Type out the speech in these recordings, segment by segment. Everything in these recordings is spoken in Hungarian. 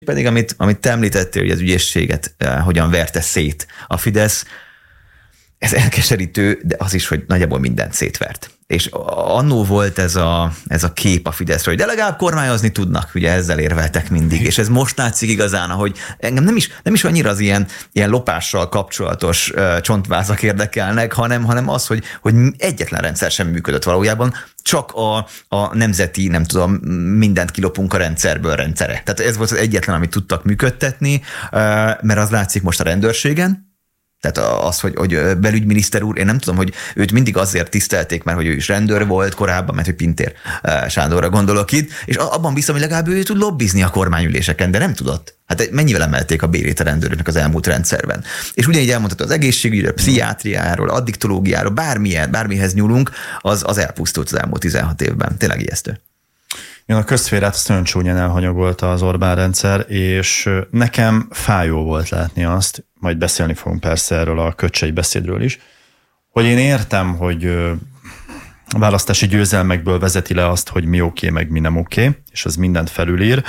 pedig, amit te említettél, hogy az ügyészséget hogyan verte szét a Fidesz, ez elkeserítő, de az is, hogy nagyjából mindent szétvert. És annó volt ez a kép a Fideszről, hogy de legalább kormányozni tudnak, ugye ezzel érveltek mindig, és ez most látszik igazán, hogy engem nem is annyira az ilyen lopással kapcsolatos csontvázak érdekelnek, hanem az, hogy egyetlen rendszer sem működött valójában, csak a nemzeti, nem tudom, mindent kilopunk a rendszerből rendszere. Tehát ez volt az egyetlen, amit tudtak működtetni, mert az látszik most a rendőrségen. Tehát az, hogy belügyminiszter úr, én nem tudom, hogy őt mindig azért tisztelték, mert hogy ő is rendőr volt korábban, mert hogy Pintér Sándorra gondolok itt, és abban bízom, hogy legalább ő tud lobbizni a kormányüléseken, de nem tudott. Hát mennyivel emelték a bérét a rendőröknek az elmúlt rendszerben. És ugyanígy elmondhatod az egészségügyről, pszichiátriáról, addiktológiáról, bármihez nyúlunk, az elpusztult az elmúlt 16 évben. Tényleg ijesztő. A közszférát azt nagyon csúnyán elhanyagolta az Orbán rendszer, és nekem fájó volt látni azt, majd beszélni fogunk persze erről a Köcsei beszédről is, hogy én értem, hogy választási győzelmekből vezeti le azt, hogy mi oké, meg mi nem oké, és az mindent felülír,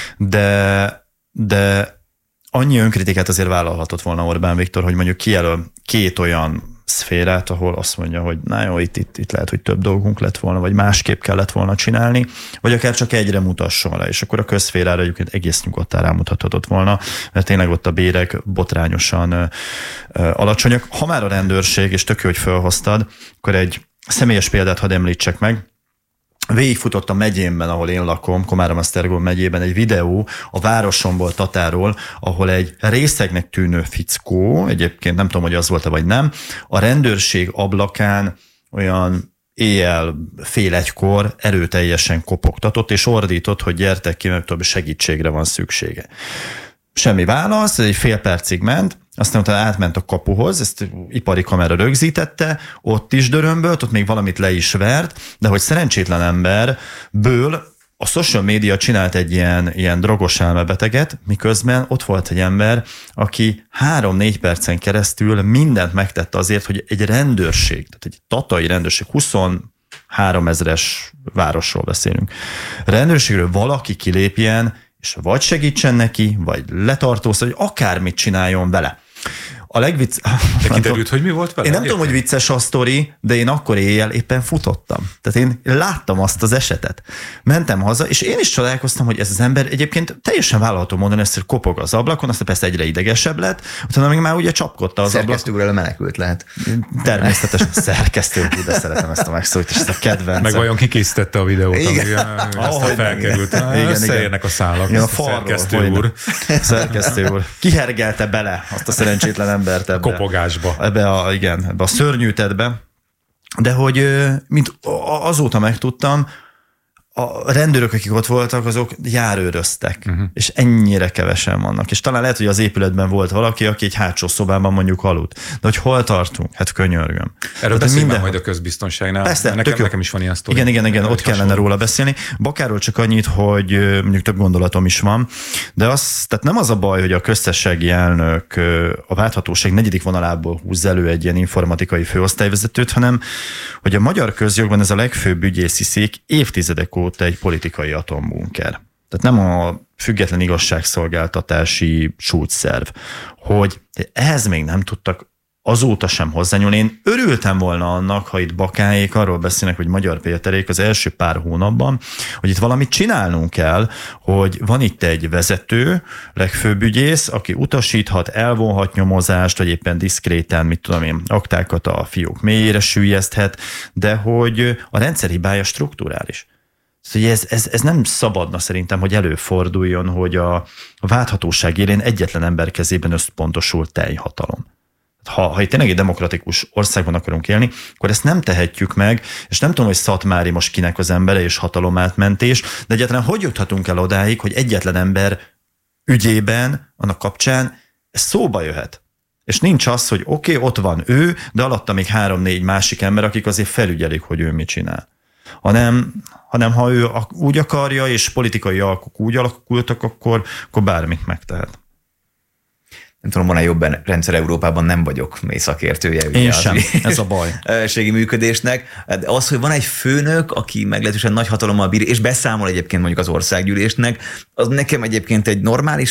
de annyi önkritikát azért vállalhatott volna Orbán Viktor, hogy mondjuk kijelöl két olyan szférát, ahol azt mondja, hogy na jó, itt lehet, hogy több dolgunk lett volna, vagy másképp kellett volna csinálni, vagy akár csak egyre mutasson rá, és akkor a közszférára egyébként egész nyugodtan rámutathatott volna, mert tényleg ott a bérek botrányosan alacsonyak. Ha már a rendőrség, és tök jó, hogy felhoztad, akkor egy személyes példát hadd említsek meg. Végigfutott a megyémben, ahol én lakom, Komárom-Esztergom megyében egy videó a városomból, Tatáról, ahol egy részegnek tűnő fickó, egyébként nem tudom, hogy az volt-e vagy nem, a rendőrség ablakán olyan éjjel fél egykor erőteljesen kopogtatott, és ordított, hogy gyertek ki, mert segítségre van szüksége. Semmi válasz, ez egy fél percig ment, aztán utána átment a kapuhoz, ezt ipari kamera rögzítette, ott is dörömbölt, ott még valamit le is vert, de hogy szerencsétlen emberből a social media csinált egy ilyen drogos elmebeteget, miközben ott volt egy ember, aki 3-4 percen keresztül mindent megtette azért, hogy egy rendőrség, tehát egy tatai rendőrség, 23 000-es városról beszélünk, rendőrségről valaki kilépjen, és vagy segítsen neki, vagy letartóztat, vagy akármit csináljon vele. A legvicc... De kiderült, hogy mi volt vele? Én nem tudom, hogy vicces a sztori, de én akkor éjjel éppen futottam. Tehát én láttam azt az esetet. Mentem haza, és én is csodálkoztam, hogy ez az ember egyébként teljesen vállalható módon először kopog az ablakon, aztán persze egyre idegesebb lett, utána még már ugye csapkodta az ablakon. Szerkesztőről menekült lehet. Természetesen szerkesztő, de szeretem ezt a megszólítást, ezt a kedvencem. Meg vajon kikészítette a videót, aztán felkerült. Összeérnek a szálak. Ja, szerkesztő úr. Szerkesztő úr. Kihergelte bele azt a szerencsétlen embert ebbe. Kopogásba. Ebbe a szörnyűtetbe. De hogy mint azóta megtudtam, a rendőrök, akik ott voltak, azok járőröztek, és ennyire kevesen vannak. És talán lehet, hogy az épületben volt valaki, aki egy hátsó szobában mondjuk aludt. De hogy hol tartunk? Hát könyörgöm. Erről beszélünk majd a közbiztonságnál. Persze, nekem is van ilyen sztori. Igen, ott kellene róla beszélni. Bakáról csak annyit, hogy mondjuk több gondolatom is van, de tehát nem az a baj, hogy a köztársasági elnök a válthatóság 4. vonalából húz elő egy ilyen informatikai főosztályvezetőt, hanem hogy a magyar közjogban ez a legfőbb ügyészi szék évtizedek óta egy politikai atombunker. Tehát nem a független igazságszolgáltatási csúcsszerv, hogy ehhez még nem tudtak azóta sem hozzányúlni. Én örültem volna annak, ha itt Bakáék arról beszélnek, hogy Magyar Péterék az első pár hónapban, hogy itt valamit csinálnunk kell, hogy van itt egy vezető, legfőbb ügyész, aki utasíthat, elvonhat nyomozást, vagy éppen diszkréten, mit tudom én, aktákat a fiók mélyére süllyeszthet, de hogy a rendszer hibája strukturális. Szóval ez nem szabadna szerintem, hogy előforduljon, hogy a válthatóság élén egyetlen ember kezében összpontosul teljhatalom. Ha itt tényleg egy demokratikus országban akarunk élni, akkor ezt nem tehetjük meg, és nem tudom, hogy Szatmári most kinek az embere és hatalomátmentés, de egyáltalán hogy juthatunk el odáig, hogy egyetlen ember ügyében, annak kapcsán ez szóba jöhet. És nincs az, hogy oké, ott van ő, de alatta még 3-4 másik ember, akik azért felügyelik, hogy ő mit csinál. Hanem ha ő úgy akarja, és politikai alkuk úgy alakultak, akkor bármit megtehet. Nem tudom, van-e jobb rendszer Európában, nem vagyok mély szakértője. Én sem, ez a baj. Ségi működésnek. De az, hogy van egy főnök, aki meglehetősen nagy hatalommal bír, és beszámol egyébként mondjuk az országgyűlésnek, az nekem egyébként egy normális